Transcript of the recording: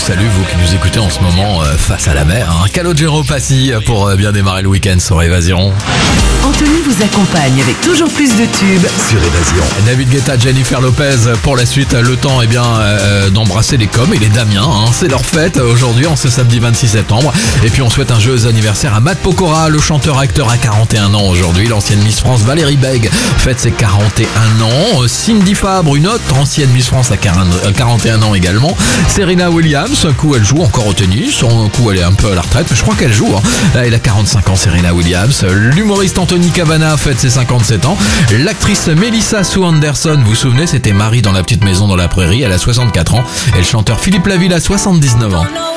salue vous qui nous écoutez en ce moment face à la mer. Calogero Passy pour bien démarrer le week-end sur Évasion. Anthony vous accompagne avec toujours plus de tubes Sur Évasion. David Guetta, Jennifer Lopez pour la suite. Le temps d'embrasser les coms et les Damiens. C'est leur fête aujourd'hui en ce samedi 26 septembre. Et puis on souhaite un joyeux anniversaire à Matt Pokora, le chanteur-acteur à 41 ans aujourd'hui. L'ancienne Miss France Valérie Bègue fête ses 41 ans. Cindy Fabre, une autre ancienne Miss France à 41 ans également. Serena Williams, un coup elle joue encore au tennis, un coup elle est un peu à la retraite, mais je crois qu'elle joue. Elle a 45 ans, Serena Williams. L'humoriste Anthony Cavana fête ses 57 ans. L'actrice Melissa Sue Anderson, vous vous souvenez, c'était Marie dans La Petite Maison dans la Prairie, elle a 64 ans. Et le chanteur Philippe Laville a 79 ans.